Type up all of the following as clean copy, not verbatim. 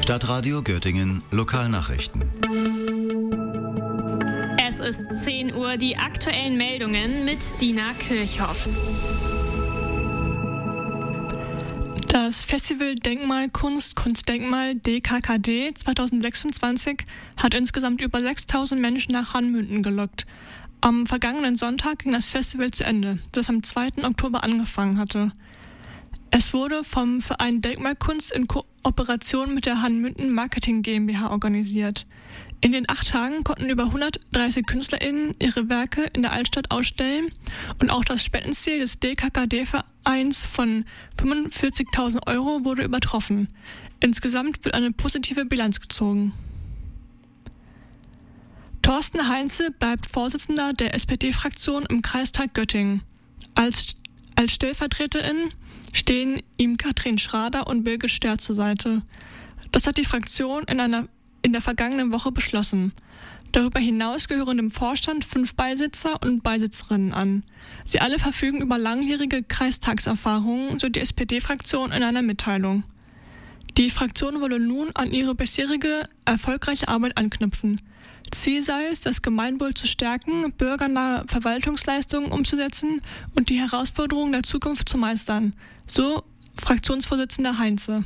Stadtradio Göttingen Lokalnachrichten. Es ist 10 Uhr, die aktuellen Meldungen mit Dina Kirchhoff. Das Festival Denkmalkunst Kunstdenkmal DKKD 2026 hat insgesamt über 6.000 Menschen nach Hanmünden gelockt. Am vergangenen Sonntag ging das Festival zu Ende, das am 2. Oktober angefangen hatte. Es wurde vom Verein Denkmalkunst in Kooperation mit der Hanmünden Marketing GmbH organisiert. In den 8 Tagen konnten über 130 KünstlerInnen ihre Werke in der Altstadt ausstellen und auch das Spendenziel des DKKD-Vereins von 45.000 € wurde übertroffen. Insgesamt wird eine positive Bilanz gezogen. Thorsten Heinze bleibt Vorsitzender der SPD-Fraktion im Kreistag Göttingen. Als StellvertreterInnen stehen ihm Katrin Schrader und Birgit Stör zur Seite. Das hat die Fraktion in der vergangenen Woche beschlossen. Darüber hinaus gehören dem Vorstand 5 Beisitzer und Beisitzerinnen an. Sie alle verfügen über langjährige Kreistagserfahrungen, so die SPD-Fraktion in einer Mitteilung. Die Fraktion wolle nun an ihre bisherige erfolgreiche Arbeit anknüpfen. Ziel sei es, das Gemeinwohl zu stärken, bürgernahe Verwaltungsleistungen umzusetzen und die Herausforderungen der Zukunft zu meistern, so Fraktionsvorsitzender Heinze.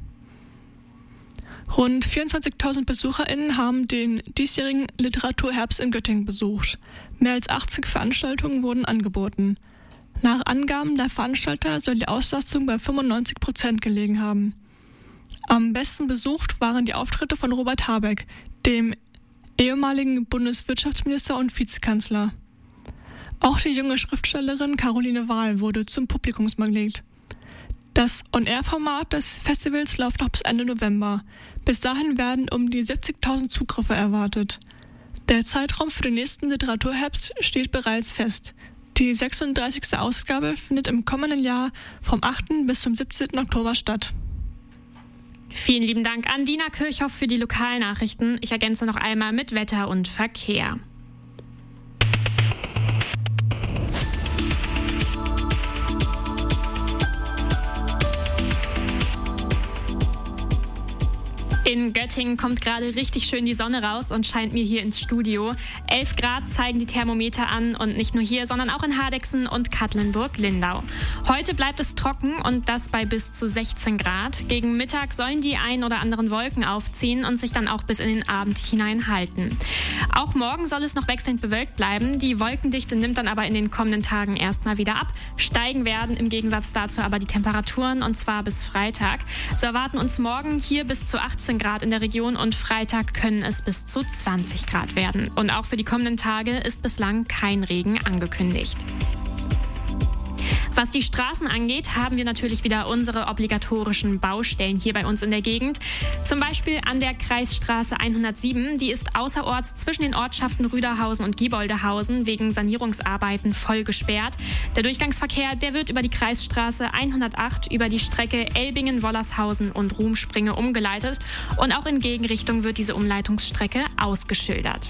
Rund 24.000 BesucherInnen haben den diesjährigen Literaturherbst in Göttingen besucht. Mehr als 80 Veranstaltungen wurden angeboten. Nach Angaben der Veranstalter soll die Auslastung bei 95% gelegen haben. Am besten besucht waren die Auftritte von Robert Habeck, dem ehemaligen Bundeswirtschaftsminister und Vizekanzler. Auch die junge Schriftstellerin Caroline Wahl wurde zum Publikumsmagnet. Das On-Air-Format des Festivals läuft noch bis Ende November. Bis dahin werden um die 70.000 Zugriffe erwartet. Der Zeitraum für den nächsten Literaturherbst steht bereits fest. Die 36. Ausgabe findet im kommenden Jahr vom 8. bis zum 17. Oktober statt. Vielen lieben Dank an Dina Kirchhoff für die Lokalnachrichten. Ich ergänze noch einmal mit Wetter und Verkehr. In Göttingen kommt gerade richtig schön die Sonne raus und scheint mir hier ins Studio. 11 Grad zeigen die Thermometer an und nicht nur hier, sondern auch in Hardegsen und Katlenburg-Lindau. Heute bleibt es trocken und das bei bis zu 16 Grad. Gegen Mittag sollen die ein oder anderen Wolken aufziehen und sich dann auch bis in den Abend hinein halten. Auch morgen soll es noch wechselnd bewölkt bleiben. Die Wolkendichte nimmt dann aber in den kommenden Tagen erstmal wieder ab. Steigen werden im Gegensatz dazu aber die Temperaturen und zwar bis Freitag. So erwarten uns morgen hier bis zu 18 Grad in der Region und Freitag können es bis zu 20 Grad werden. Und auch für die kommenden Tage ist bislang kein Regen angekündigt. Was die Straßen angeht, haben wir natürlich wieder unsere obligatorischen Baustellen hier bei uns in der Gegend. Zum Beispiel an der Kreisstraße 107. Die ist außerorts zwischen den Ortschaften Rüderhausen und Gieboldehausen wegen Sanierungsarbeiten voll gesperrt. Der Durchgangsverkehr, der wird über die Kreisstraße 108 über die Strecke Elbingen-Wollershausen und Rumspringe umgeleitet. Und auch in Gegenrichtung wird diese Umleitungsstrecke ausgeschildert.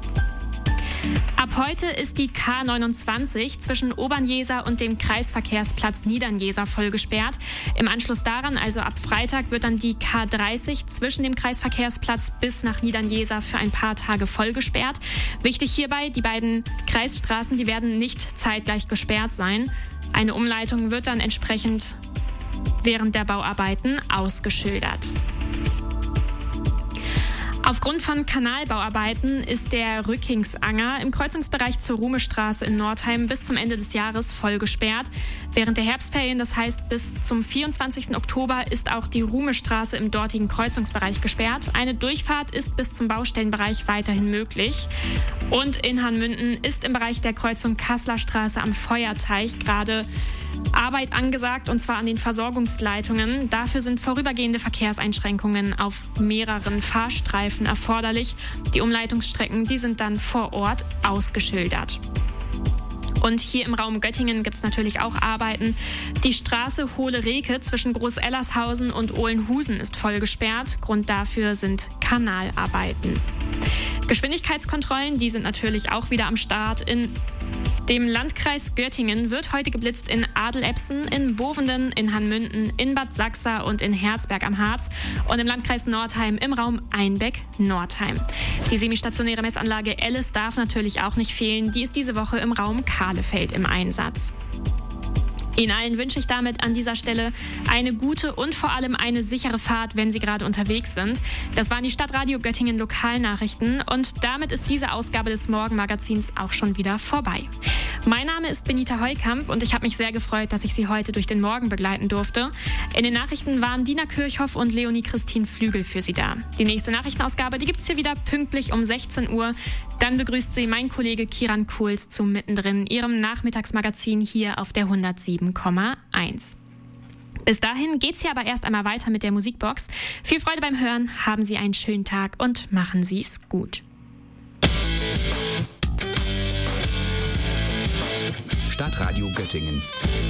Ab heute ist die K29 zwischen Obernjeser und dem Kreisverkehrsplatz Niedernjeser voll gesperrt. Im Anschluss daran, also ab Freitag, wird dann die K30 zwischen dem Kreisverkehrsplatz bis nach Niedernjeser für ein paar Tage voll gesperrt. Wichtig hierbei, die beiden Kreisstraßen, die werden nicht zeitgleich gesperrt sein. Eine Umleitung wird dann entsprechend während der Bauarbeiten ausgeschildert. Aufgrund von Kanalbauarbeiten ist der Rückingsanger im Kreuzungsbereich zur Ruhmestraße in Nordheim bis zum Ende des Jahres voll gesperrt. Während der Herbstferien, das heißt bis zum 24. Oktober, ist auch die Ruhmestraße im dortigen Kreuzungsbereich gesperrt. Eine Durchfahrt ist bis zum Baustellenbereich weiterhin möglich. Und in Hanmünden ist im Bereich der Kreuzung Kasseler Straße am Feuerteich gerade Arbeit angesagt, und zwar an den Versorgungsleitungen. Dafür sind vorübergehende Verkehrseinschränkungen auf mehreren Fahrstreifen erforderlich. Die Umleitungsstrecken, die sind dann vor Ort ausgeschildert. Und hier im Raum Göttingen gibt es natürlich auch Arbeiten. Die Straße Hohle-Reke zwischen Groß-Ellershausen und Ohlenhusen ist voll gesperrt. Grund dafür sind Kanalarbeiten. Geschwindigkeitskontrollen, die sind natürlich auch wieder am Start. In Dem Landkreis Göttingen wird heute geblitzt in Adelepsen, in Bovenden, in Hanmünden, in Bad Sachsa und in Herzberg am Harz und im Landkreis Nordheim im Raum Einbeck-Nordheim. Die semistationäre Messanlage Ellis darf natürlich auch nicht fehlen. Die ist diese Woche im Raum Kahlefeld im Einsatz. Ihnen allen wünsche ich damit an dieser Stelle eine gute und vor allem eine sichere Fahrt, wenn Sie gerade unterwegs sind. Das waren die Stadtradio Göttingen Lokalnachrichten und damit ist diese Ausgabe des Morgenmagazins auch schon wieder vorbei. Mein Name ist Benita Heukamp und ich habe mich sehr gefreut, dass ich Sie heute durch den Morgen begleiten durfte. In den Nachrichten waren Dina Kirchhoff und Leonie Christine Flügel für Sie da. Die nächste Nachrichtenausgabe, die gibt es hier wieder pünktlich um 16 Uhr. Dann begrüßt Sie mein Kollege Kiran Kohls zu Mittendrin, Ihrem Nachmittagsmagazin hier auf der 107,1. Bis dahin geht's hier aber erst einmal weiter mit der Musikbox. Viel Freude beim Hören, haben Sie einen schönen Tag und machen Sie's gut. Stadtradio Göttingen.